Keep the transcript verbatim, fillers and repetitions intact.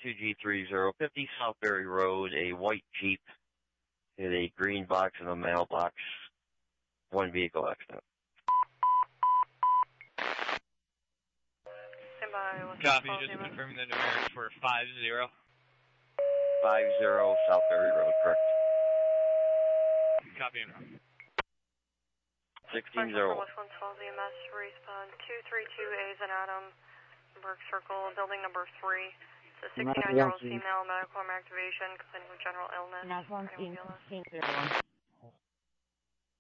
two G three zero fifty Southbury Road, a white Jeep hit a green box in a mailbox. One vehicle accident. Copy, just confirming the numerics for five zero. five zero Southbury Road, correct. Copy and roll. sixteen zero. West one twelve E M S, respond two three two A's and Adam, Burke Circle, building number three. It's a sixty-nine-year-old female, medical home activation, complaining of general illness.